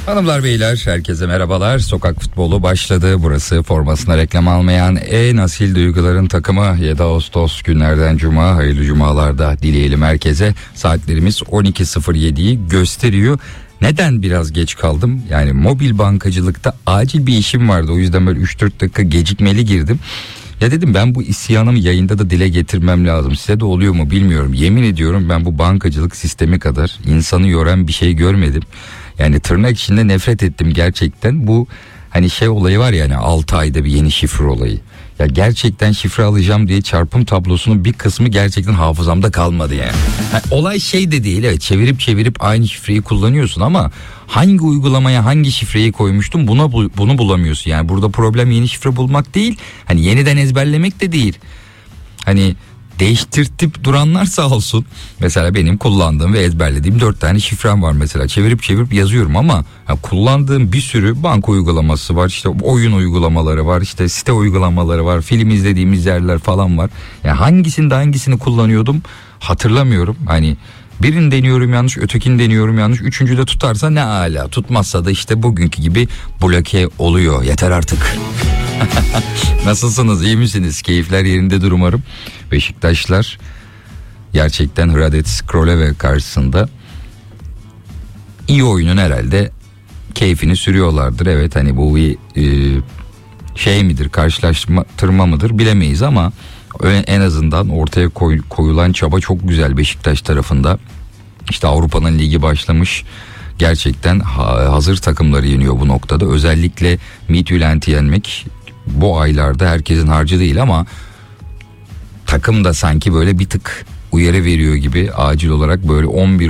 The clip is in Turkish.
Hanımlar beyler herkese merhabalar. Sokak futbolu başladı. Burası formasına reklam almayan en asil duyguların takımı. 7 Ağustos günlerden cuma, hayırlı cumalarda dileyelim herkese. Saatlerimiz 12.07'yi gösteriyor. Neden biraz geç kaldım? Yani mobil bankacılıkta acil bir işim vardı. O yüzden böyle 3-4 dakika gecikmeli girdim. Ya dedim ben bu isyanımı yayında da dile getirmem lazım. Size de oluyor mu bilmiyorum. Yemin ediyorum ben bu bankacılık sistemi kadar insanı yoran bir şey görmedim. Yani tırnak içinde nefret ettim gerçekten. Bu hani şey olayı var ya, hani 6 ayda bir yeni şifre olayı. Ya gerçekten şifre alacağım diye çarpım tablosunun bir kısmı gerçekten hafızamda kalmadı yani. Olay şey de değil, evet, çevirip aynı şifreyi kullanıyorsun ama hangi uygulamaya hangi şifreyi koymuştum bunu bulamıyorsun. Yani burada problem yeni şifre bulmak değil, hani yeniden ezberlemek de değil. Hani değiştirtip duranlar sağ olsun. Mesela benim kullandığım ve ezberlediğim 4 tane şifrem var mesela. Çevirip yazıyorum ama kullandığım bir sürü banka uygulaması var. İşte oyun uygulamaları var. İşte site uygulamaları var. Film izlediğimiz yerler falan var. Yani hangisini kullanıyordum hatırlamıyorum. Hani birini deniyorum yanlış, ötekini deniyorum yanlış. Üçüncü de tutarsa ne ala. Tutmazsa da işte bugünkü gibi bloke oluyor. Yeter artık. Nasılsınız, iyi misiniz? Keyifler yerindedir umarım. Beşiktaşlar gerçekten Hradec Kraljevo karşısında iyi oyunun herhalde keyfini sürüyorlardır. Evet, hani bu bir şey midir, karşılaştırma mıdır bilemeyiz ama en azından ortaya koyulan çaba çok güzel Beşiktaş tarafında. İşte Avrupa'nın ligi başlamış. Gerçekten hazır takımları yeniyor bu noktada. Özellikle Midtjylland'i yenmek bu aylarda herkesin harcı değil ama takım da sanki böyle bir tık uyarı veriyor gibi acil olarak böyle 11